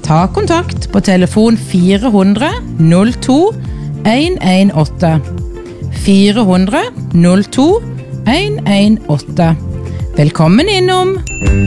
Ta kontakt på telefon 400 02 118. 400 02 118. Velkommen innom!